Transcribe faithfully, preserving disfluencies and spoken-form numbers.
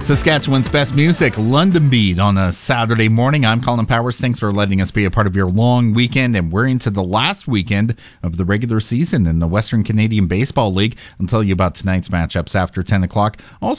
Saskatchewan's best music, London Beat, on a Saturday morning. I'm Colin Powers. Thanks for letting us be a part of your long weekend, and we're into the last weekend of the regular season in the Western Canadian Baseball League. I'll tell you about tonight's matchups after ten o'clock. Also,